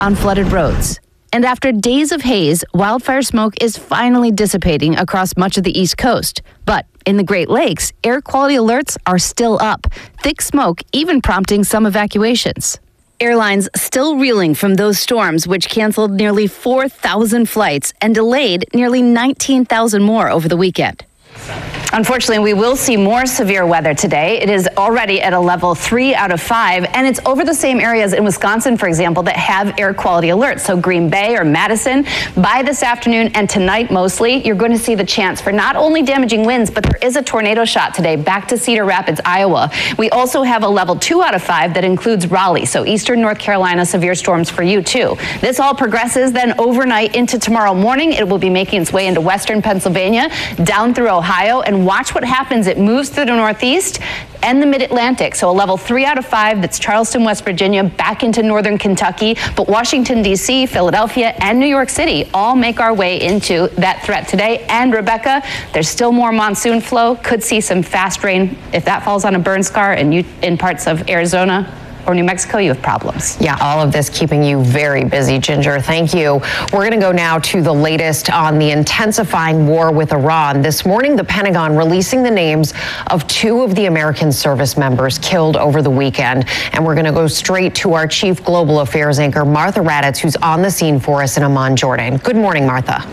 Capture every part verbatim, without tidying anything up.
on flooded roads. And after days of haze, wildfire smoke is finally dissipating across much of the East Coast. But in the Great Lakes, air quality alerts are still up. Thick smoke even prompting some evacuations. Airlines still reeling from those storms, which canceled nearly four thousand flights and delayed nearly nineteen thousand more over the weekend. Unfortunately, we will see more severe weather today. It is already at a level three out of five, and it's over the same areas in Wisconsin, for example, that have air quality alerts. So Green Bay or Madison, by this afternoon and tonight mostly, you're going to see the chance for not only damaging winds, but there is a tornado shot today back to Cedar Rapids, Iowa. We also have a level two out of five that includes Raleigh. So Eastern North Carolina, severe storms for you too. This all progresses then overnight into tomorrow morning. It will be making its way into Western Pennsylvania, down through Ohio, and watch what happens. It moves through the Northeast and the Mid-Atlantic. So a level three out of five, that's Charleston, West Virginia, back into northern Kentucky. But Washington, D C, Philadelphia, and New York City all make our way into that threat today. And Rebecca, there's still more monsoon flow. Could see some fast rain. If that falls on a burn scar in, you, in parts of Arizona or New Mexico, you have problems. Yeah, all of this keeping you very busy, Ginger. Thank you. We're going to go now to the latest on the intensifying war with Iran. This morning, the Pentagon releasing the names of two of the American service members killed over the weekend. And we're going to go straight to our chief global affairs anchor, Martha Raddatz, who's on the scene for us in Amman, Jordan. Good morning, Martha.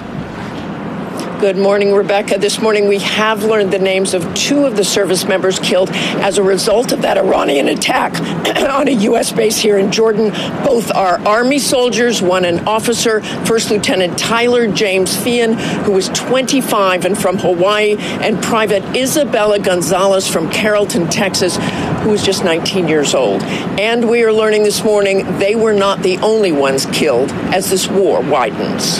Good morning, Rebecca. This morning we have learned the names of two of the service members killed as a result of that Iranian attack on a U S base here in Jordan. Both are Army soldiers, one an officer, First Lieutenant Tyler James Feehan, who was twenty-five and from Hawaii, and Private Isabella Gonzalez from Carrollton, Texas, who was just nineteen years old. And we are learning this morning they were not the only ones killed as this war widens.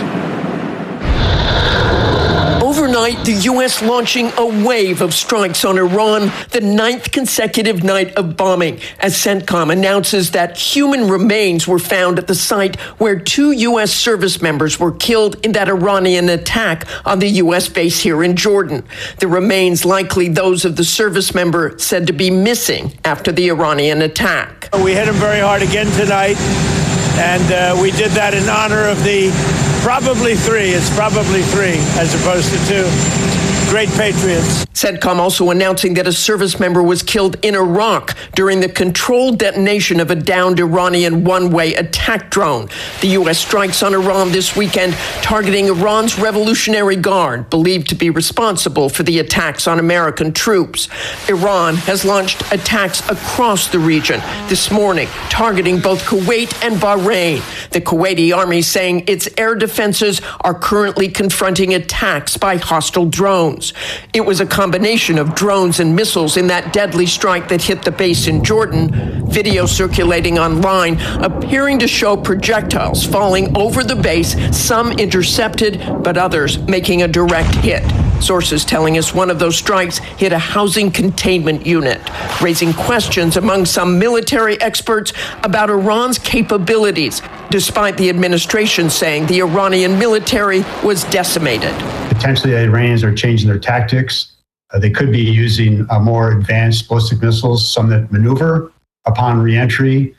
Overnight, the U S launching a wave of strikes on Iran, the ninth consecutive night of bombing, as CENTCOM announces that human remains were found at the site where two U S service members were killed in that Iranian attack on the U S base here in Jordan. The remains likely those of the service member said to be missing after the Iranian attack. We hit him very hard again tonight, and uh, we did that in honor of the Probably three. It's probably three as opposed to two. Great patriots. CENTCOM also announcing that a service member was killed in Iraq during the controlled detonation of a downed Iranian one-way attack drone. The U S strikes on Iran this weekend, targeting Iran's Revolutionary Guard, believed to be responsible for the attacks on American troops. Iran has launched attacks across the region this morning, targeting both Kuwait and Bahrain. The Kuwaiti army saying its air defenses are currently confronting attacks by hostile drones. It was a combination of drones and missiles in that deadly strike that hit the base in Jordan. Video circulating online appearing to show projectiles falling over the base, some intercepted, but others making a direct hit. Sources telling us one of those strikes hit a housing containment unit, raising questions among some military experts about Iran's capabilities, despite the administration saying the Iranian military was decimated. Potentially, the Iranians are changing their tactics. Uh, they could be using uh, more advanced ballistic missiles, some that maneuver upon reentry.